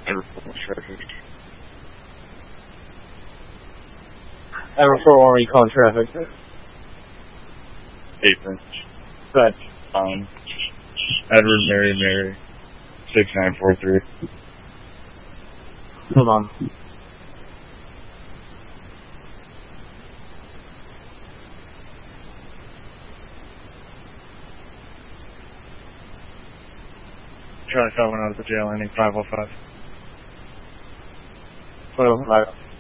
Everett Army calling traffic. 8th. Good. Edward Mary 6943. Hold on. Charlie 5 went out of the jail, ending 505. 505.